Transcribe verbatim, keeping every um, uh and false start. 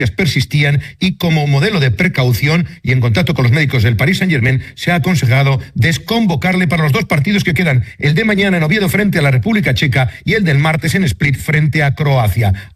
persistían y como modelo de precaución y en contacto con los médicos del Paris Saint-Germain se ha aconsejado desconvocarle para los dos partidos que quedan, el de mañana en Oviedo frente a la República Checa y el del martes en Split frente a Croacia.